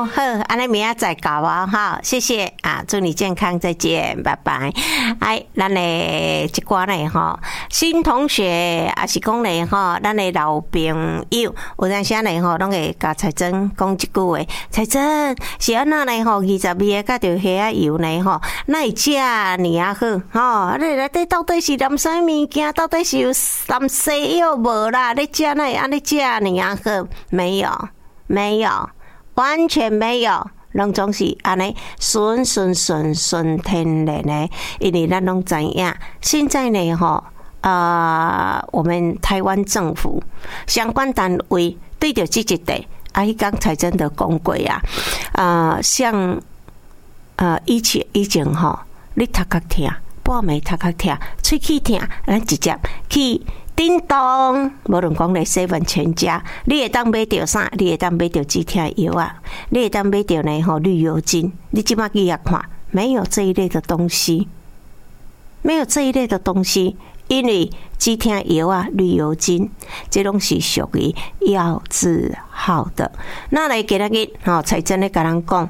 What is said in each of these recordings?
好，安尼明仔再搞啊，哈，谢谢啊，祝你健康，再见，拜拜。哎，咱的一寡呢吼，新同学也是讲呢吼，咱的老朋友，有阵时呢吼，拢会甲彩珍讲一句话，彩珍是安那呢吼，22个甲着虾仔油呢吼，哪会食呢啊好吼？你内底到底是含啥物件？到底是有含西药无啦？你食哪会安尼食呢啊好？没有，没有。完全没有，拢总是安尼纯天然的，因为咱拢知影，现在呢吼，我们台湾政府相关单位对着这一块，伊刚才真的讲过啊，像以前吼，你头壳痛，半暝头壳痛，喙齿痛，咱直接去。叮咚，无论讲咧7全家，你会当买到啥？你会当买到止痛药啊？你会当买到呢吼绿油精？你即马去遐看，没有这一类的东西，没有这一类的东西，因为止痛药啊、绿油精，这拢是属于药字号的。那来今日吼，才真咧甲人讲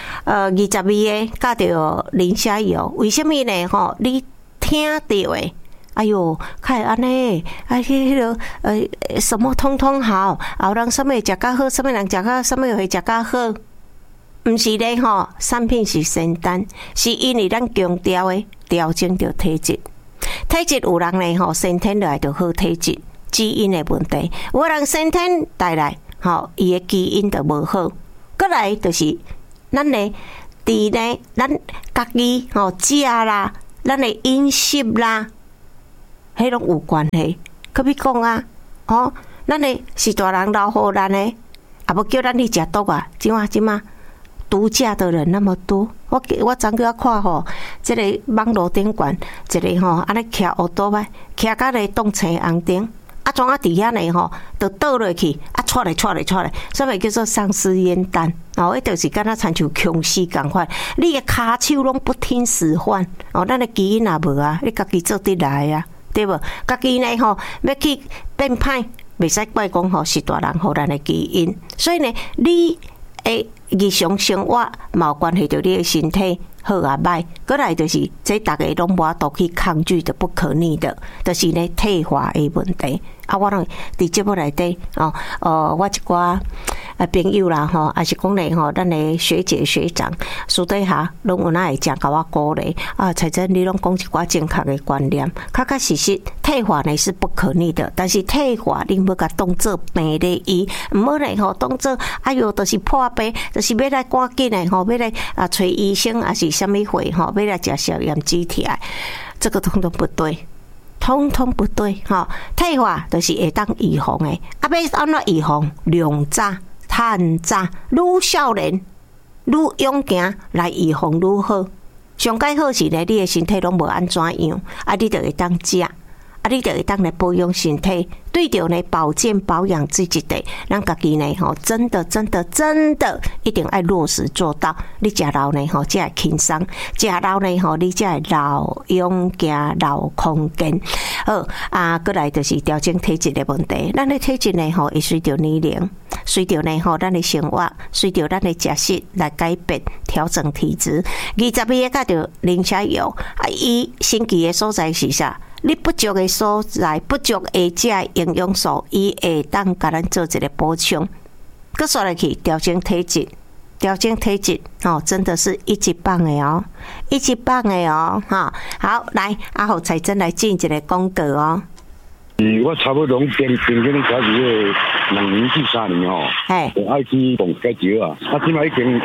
，22个加着磷虾油，为什么呢？吼，你听到诶。哎哟，看安尼，迄个什么通通好，后人什么会食较好，什么人食较，什么会食较好，毋是咧吼，产品是仙丹，是因为咱强调诶调整着体质，体质有人咧吼先天来就好体质，基因诶问题，有人先天带来吼伊诶基因就无好，过来就是咱咧伫咧咱家己吼食啦，咱诶饮食啦。迄拢有关系，可比讲啊，咱诶是大人老好咱诶，也无叫咱去食毒啊，即嘛毒驾的人那么多，我昨个看吼，即个网络顶管，一个吼安尼骑乌多摆，骑到咧动车红顶，怎啊伫遐呢吼，就倒落去，出来，所以叫做丧尸烟弹，迄就是敢若亲像僵尸共款，你诶骹手拢不听使唤，咱诶基因也无啊，你家己做得来啊。对无？家己呢吼，要去变歹，袂使怪讲吼是大人互咱的基因。所以呢，你诶日常生活嘛有关系到你的身体好啊歹。过来就是这大家拢无法度去抗拒的不可逆的，就是呢退化的问题。我拢伫节目内底我一寡朋友啦吼，也是讲咧吼，咱的学姐学长私底下拢有哪会讲甲我鼓励彩珍你拢讲一寡正确的观念，确实退化呢是不可逆的，但是退化你要甲当做病咧医，毋好咧吼当做哎哟，就是破病，就是要来赶紧的吼，要来找医生还是什么会吼，要来食消炎止痛，这个通通不对。通通不对哈，退化就是会当预防的，要安怎预防？量早、趁早，愈少年愈勇敢来预防愈好。上介好是呢，你的身体拢无安怎样，你就会当食，你就会当来保养身体，对着呢保健保养自己的，咱家己呢吼，真的一定要落实做到。你食老呢吼，才会轻松；食老呢吼，你才会老勇健、老空间。好过来就是调整体质的问题。咱的体质呢吼，会随着年龄，随着呢吼，咱的生活，随着咱的食食来改变调整体质。22个甲着磷虾油伊神奇的所在是啥？你不足的所在，不足的这营养素，伊会当甲咱做一个补充。搁说来去调整体质，真的是一级棒的哦，一级棒的哦，好，来互彩珍来进一个广告哦。 我差不多平均开始2年至3年吼，就爱去蹦解石啊。即摆已经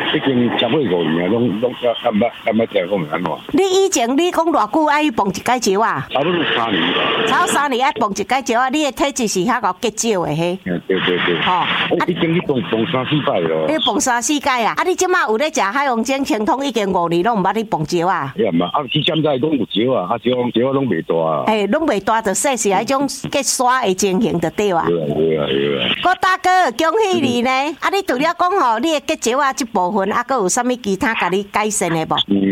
10-5年，拢敢捌听讲安怎？ 你以前你讲偌久爱去蹦一解石啊？ 差不多3年吧。 差不多3年爱蹦一解石啊？你的体质是遐个结石的嘿？ 对。我已经去蹦3-4摆咯。 你蹦3-4摆啊？你即马有咧食海王精清通已经5年，拢毋捌去蹦石啊？ 去现在拢有石啊，石拢袂大啊。 拢袂大，就说是迄种。结沙的情形就对啊。 对啊。 郭大哥，恭喜你呢！你除了讲吼，你的结石这部分，还有啥物其他甲你改善的无？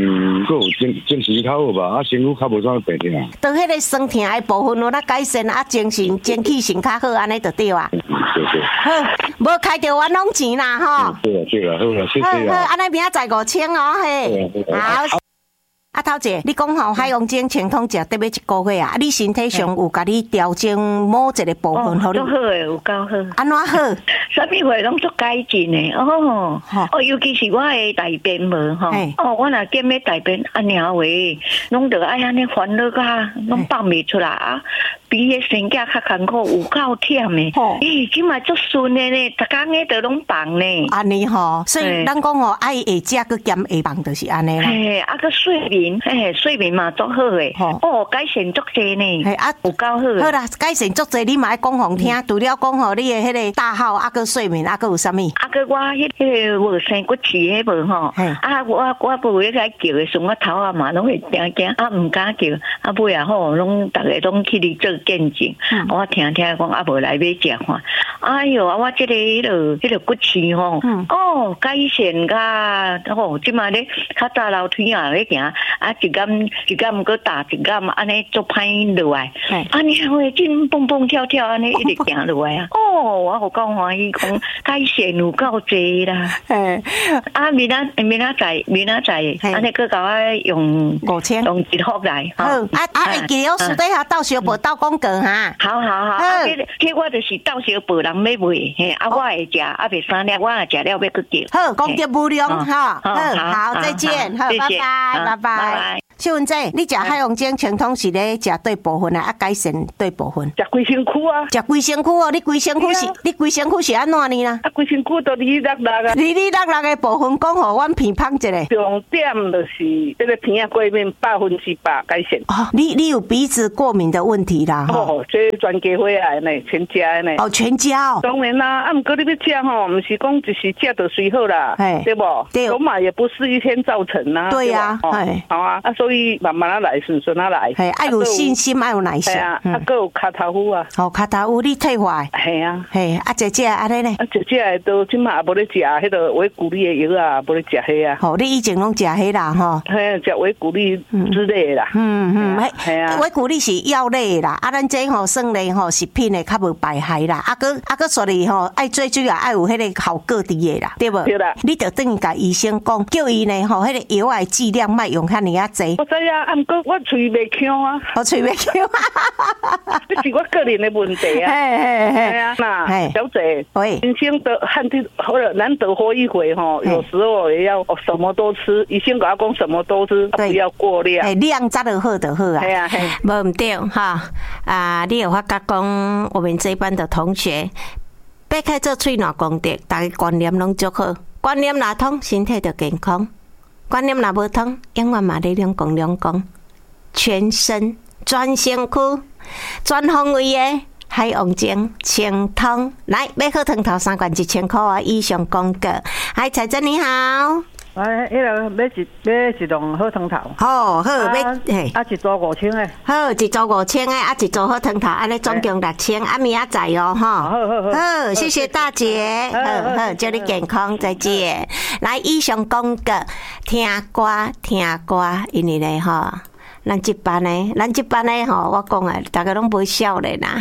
佫有精神较好吧，身躯较无啥病痛。 到迄个酸痛的部分有哪改善，精神精气神较好，安尼就对啊。 对。 好，无开着冤枉钱啦，吼。 对啦，好啦，谢谢啦。 好，安尼明仔载5000哦，嘿。好。头姐，你讲吼海洋精清通食得要1个月啊？你身体上有甲你调整某一个部分， 好好诶，有够好。 安怎好？ 啥物话拢做改进诶，尤其是我诶大便无吼，我若减诶大便安尼话，拢着爱安尼烦恼甲拢放袂出来啊。比迄身价较艰苦，有够忝诶。即卖足顺诶呢，逐工诶都拢放呢。 安尼吼，所以咱讲吼，爱下食佮减下放，就是安尼啦。 个睡眠嘛足好诶。改善足济呢。有够好。 好啦，改善足济，你嘛爱讲互听。除了讲吼，你诶迄个大号，个睡眠，个有啥物？ 个我迄个无生骨刺迄无吼。我无咧来叫诶，从我头啊嘛拢会惊，毋敢叫。尾啊吼，拢逐个拢去哩做见证。我听讲无来买食看。哎哟，我即个迄个骨刺吼，改善甲即卖咧较早楼梯啊咧行，一竿毋过打一竿，安尼足歹落来。安尼话真蹦蹦跳跳，安尼一直行落来啊！我好讲欢喜，讲改善有够济啦。明仔载，安尼佮甲我用 5000， 用1盒来。 好，会记了私底下到时报斗广告哈。 好，这我就是到时报人要买，我会食，袂三粒，我食了要佮叫。 好，功德无量哈。好，再见，好，拜拜。秀文姐，你食海洋精清通是咧食对部分啊，改善对部分。 食规身躯啊！ 食规身躯哦，你规身躯是安怎呢啦？ 规身躯都哩落啊！ 哩落的部分，讲互阮评判一下。 重点就是这个鼻啊过敏100%改善。 你有鼻子过敏的问题啦？ 这全家伙来呢，全家的呢。 全家哦。 当然啦，毋过你要食吼，毋是讲一时食就随好啦，对不？对。罗马也不是一天造成啊。 对呀。 好啊，所以慢慢来，顺顺来。 爱有信心，爱有耐心。 还有脚头糊啊。 脚头糊你退化。 系啊。 姐姐安尼呢？ 姐姐都即马也无咧食迄个维骨力的药啊，无咧食迄啊。 你以前拢食迄啦吼。 食维骨力之类的啦。 维骨力是药类啦，咱这吼算咧吼食品的较无败害啦，个说哩吼爱最主要爱有迄个效果伫的啦，对无？ 对啦。 你着等于甲医生讲，叫伊呢吼迄个药的剂量莫用遐尼啊济。 我知啊，毋过我喙袂呛啊。 喙袂呛。 这是我个人的问题啊。那小姐，人生得汉地或者难得活一回吼，有时候也要什么都吃。医生甲我讲什么都吃，不要过量。 量扎得好就好啊。无毋对哈你有发觉讲我们这一班的同学，掰开做喙暖功德，大家观念拢足好。观念若通，身体就健康；观念若无通，永远嘛咧两讲。全身全身躯全方位的海洋精清通，来买好汤头3罐1000块啊！以上广告。嗨，彩珍你好。 迄个买一笼好汤头。 好，买一组5000的。 好，一组5000的，一组好汤头，安尼总共6000，明仔载哦，哈。好，谢谢大姐。好，祝你健康，再见。来，以上广告，听歌，因为咧吼。咱这班呢吼，我讲啊，大家拢不少咧啦。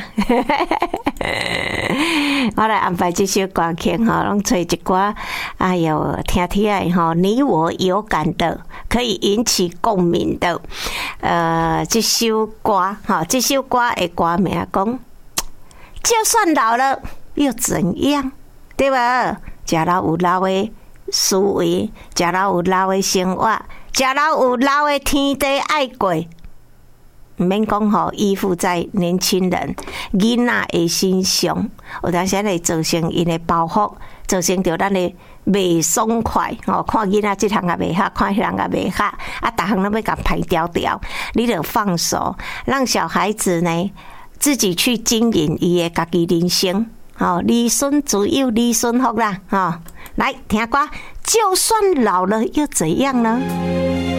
我来安排这首歌曲吼，拢找一歌，哎哟，听听吼，你我有感的，可以引起共鸣的。这首歌的歌名讲，就算老了又怎样，对吧？食老有老的思维，食老有老的生活。食老有老的天地爱过，唔免讲吼依附在年轻人囡仔的身上，有当时会造成因的包袱，造成着咱的袂爽快吼。看囡仔这项也袂合，看迄项也袂合，逐项拢要甲排掉，你着放手，让小孩子呢自己去经营伊的家己人生。好，儿孙自有儿孙福啦，来听歌，就算老了又怎样呢？